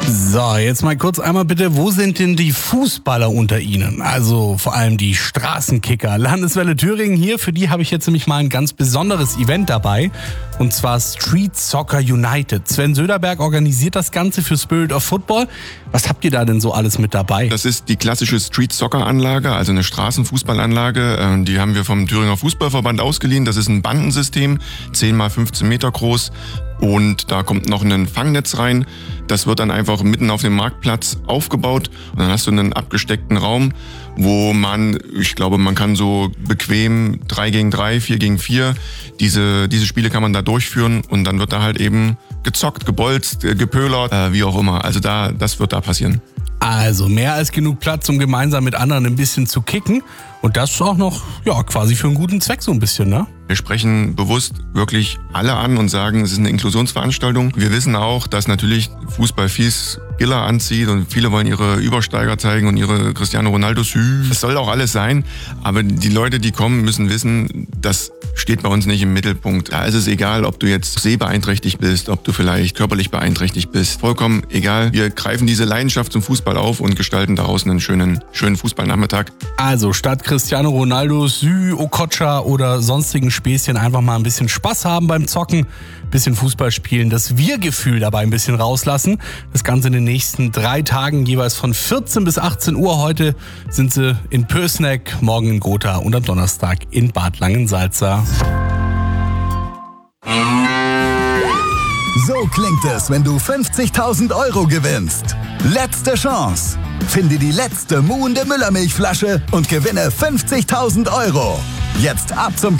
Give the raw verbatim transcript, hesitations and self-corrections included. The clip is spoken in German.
So, jetzt mal kurz einmal bitte, wo sind denn die Fußballer unter Ihnen? Also vor allem die Straßenkicker. Landeswelle Thüringen hier, für die habe ich jetzt nämlich mal ein ganz besonderes Event dabei. Und zwar Street Soccer United. Sven Söderberg organisiert das Ganze für Spirit of Football. Was habt ihr da denn so alles mit dabei? Das ist die klassische Street Soccer Anlage, also eine Straßenfußballanlage. Die haben wir vom Thüringer Fußballverband ausgeliehen. Das ist ein Bandensystem, zehn mal fünfzehn Meter groß. Und da kommt noch ein Fangnetz rein. Das wird dann einfach mitten auf dem Marktplatz aufgebaut. Und dann hast du einen abgesteckten Raum, wo man, ich glaube, man kann so bequem drei gegen drei, vier gegen vier, diese, diese Spiele kann man da durchführen. Und dann wird da halt eben gezockt, gebolzt, gepölert, äh, wie auch immer. Also da, das wird da passieren. Also mehr als genug Platz, um gemeinsam mit anderen ein bisschen zu kicken. Und das auch noch, ja, quasi für einen guten Zweck so ein bisschen, ne? Wir sprechen bewusst wirklich alle an und sagen, es ist eine Inklusionsveranstaltung. Wir wissen auch, dass natürlich Fußball viel Skiller anzieht und viele wollen ihre Übersteiger zeigen und ihre Cristiano Ronaldos. Das soll auch alles sein, aber die Leute, die kommen, müssen wissen, das steht bei uns nicht im Mittelpunkt. Da ist es egal, ob du jetzt sehbeeinträchtigt bist, ob du vielleicht körperlich beeinträchtigt bist. Vollkommen egal. Wir greifen diese Leidenschaft zum Fußball auf und gestalten daraus einen schönen, schönen Fußballnachmittag. Also statt Cristiano Ronaldo, Sü, Okocha oder sonstigen Späßchen einfach mal ein bisschen Spaß haben beim Zocken, bisschen Fußball spielen, das Wir-Gefühl dabei ein bisschen rauslassen. Das Ganze in den nächsten drei Tagen, jeweils von vierzehn bis achtzehn Uhr. Heute sind sie in Pößneck, morgen in Gotha und am Donnerstag in Bad Langensalza. So klingt es, wenn du fünfzigtausend Euro gewinnst. Letzte Chance. Finde die letzte Muhende Müllermilchflasche und gewinne fünfzigtausend Euro. Jetzt ab zum